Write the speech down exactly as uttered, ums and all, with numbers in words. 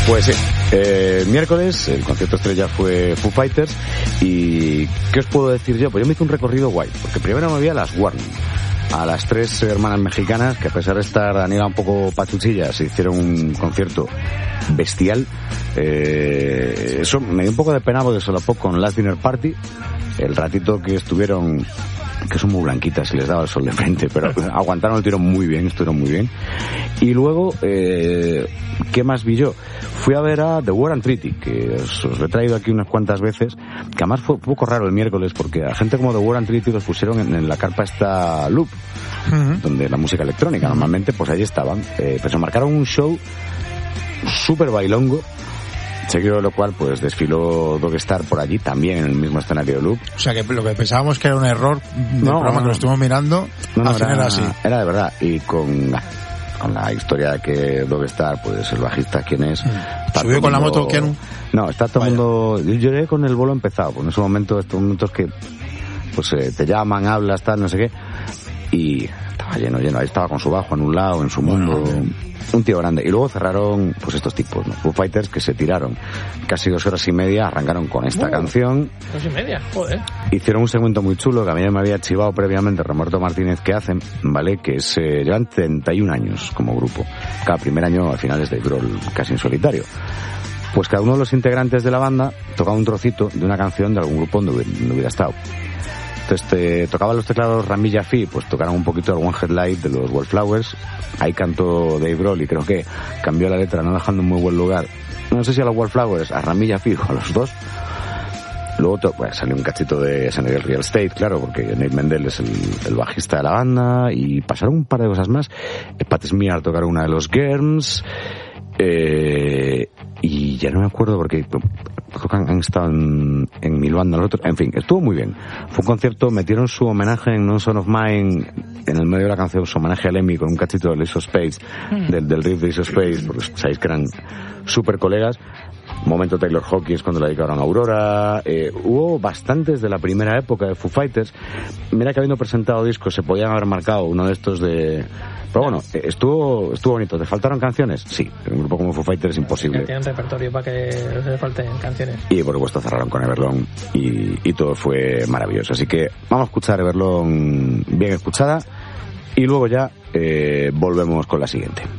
Pues sí, eh, miércoles el concierto estrella fue Foo Fighters. Y ¿qué os puedo decir yo? Pues yo me hice un recorrido guay, porque primero me vi a las Warning, a las tres hermanas mexicanas que, a pesar de estar Daniela un poco pachuchillas, hicieron un concierto bestial. Eh, eso me dio un poco de pena porque solapó con Last Dinner Party, el ratito que estuvieron, que son muy blanquitas y les daba el sol de frente, pero aguantaron el tiro muy bien, estuvieron muy bien. Y luego, eh, ¿qué más vi yo? Fui a ver a The War and Treaty, que os, os lo he traído aquí unas cuantas veces, que además fue un poco raro el miércoles, porque a gente como The War and Treaty los pusieron en, en la carpa esta Loop, uh-huh. donde la música electrónica, normalmente, pues ahí estaban. Eh, pero se marcaron un show súper bailongo, seguido de lo cual pues desfiló Dogstar por allí, también en el mismo escenario de Loop. O sea, que lo que pensábamos que era un error del no, programa no, que lo estuvimos mirando, no, no, al final era, era así. Era de verdad, y con... con la historia de que Dogstar, pues el bajista, ¿quién es? Mm. ¿Subió con la moto Kenu? No, está todo el mundo... Yo llegué con el vuelo empezado, pues en ese momento, estos momentos que pues eh, te llaman, hablas, tal, no sé qué, y estaba lleno, lleno, ahí estaba con su bajo en un lado, en su mundo, bueno, un tío grande. Y luego cerraron, pues estos tipos, ¿no? Foo Fighters, que se tiraron casi dos horas y media, arrancaron con esta uh, canción. Dos y media, joder. Hicieron un segmento muy chulo que a mí me había chivado previamente Roberto Martínez, que hacen, ¿vale? Que se llevan treinta y un años como grupo. Cada primer año, al final, es de Grohl, casi en solitario. Pues cada uno de los integrantes de la banda tocaba un trocito de una canción de algún grupo donde hubiera, donde hubiera estado. Entonces te tocaban los teclados Rami Jaffee, pues tocaron un poquito el One Headlight de los Wallflowers. Ahí cantó Dave Grohl y creo que cambió la letra, no dejando en muy buen lugar. No sé si a los Wallflowers, a Rami Jaffee o a los dos. Luego to- pues, salió un cachito de Scenario Real Estate, claro, porque Nate Mendel es el, el bajista de la banda, y pasaron un par de cosas más. Pat Smear tocaron una de los Germs, eh, y ya no me acuerdo porque han, han estado en, en mil bandas los otros. En fin, estuvo muy bien. Fue un concierto, metieron su homenaje en No Son of Mine, en el medio de la canción, su homenaje a Lemmy con un cachito de Ace of Space, mm. del, del riff de Ace of Space, porque sabéis que eran súper colegas. Momento Taylor Hawkins cuando la dedicaron a Aurora. Eh, hubo bastantes de la primera época de Foo Fighters. Mira que habiendo presentado discos se podían haber marcado uno de estos de... Pero bueno, estuvo estuvo bonito. ¿Te faltaron canciones? Sí, en un grupo como Foo Fighters es imposible. Tienen repertorio para que se les falten canciones. Y por supuesto cerraron con Everlong y, y todo fue maravilloso. Así que vamos a escuchar Everlong bien escuchada y luego ya eh, volvemos con la siguiente.